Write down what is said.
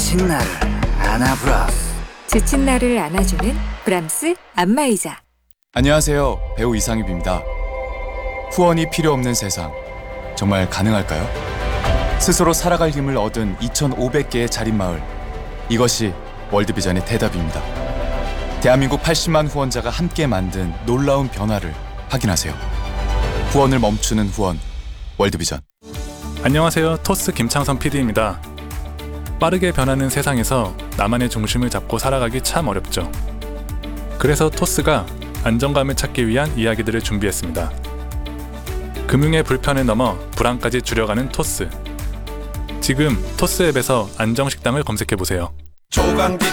지친 나를 안아브라스. 지친 나를 안아주는 브람스 안마의자. 안녕하세요. 배우 이상입입니다. 후원이 필요 없는 세상, 정말 가능할까요? 스스로 살아갈 힘을 얻은 2,500개의 자립마을, 이것이 월드비전의 대답입니다. 대한민국 80만 후원자가 함께 만든 놀라운 변화를 확인하세요. 후원을 멈추는 후원, 월드비전. 안녕하세요. 토스 김창선 PD입니다. 빠르게 변하는 세상에서 나만의 중심을 잡고 살아가기 참 어렵죠. 그래서 토스가 안정감을 찾기 위한 이야기들을 준비했습니다. 금융의 불편을 넘어 불안까지 줄여가는 토스. 지금 토스 앱에서 안정식당을 검색해보세요. 조강기